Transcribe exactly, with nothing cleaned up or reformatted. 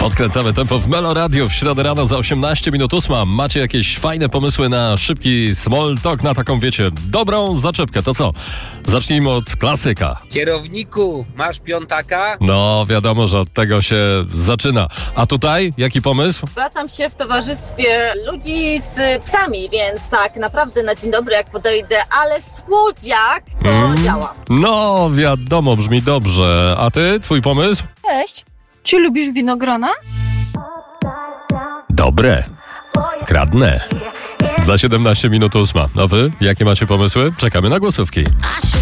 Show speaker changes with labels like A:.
A: Podkręcamy tempo w Melo Radio w środę rano za osiemnaście minut ósma. Macie jakieś fajne pomysły na szybki small talk, na taką, wiecie, dobrą zaczepkę? To co? Zacznijmy od klasyka.
B: Kierowniku, masz piątaka?
A: No, wiadomo, że od tego się zaczyna. A tutaj jaki pomysł?
C: Wracam się w towarzystwie ludzi z psami, więc tak, naprawdę na dzień dobry jak podejdę, ale słodziak to
A: Mm.
C: działa.
A: No, wiadomo, brzmi dobrze. A ty, twój pomysł?
D: Cześć, czy lubisz winogrona?
A: Dobre. Kradnę. Za siedemnaście minut ósma. A wy, jakie macie pomysły? Czekamy na głosówki.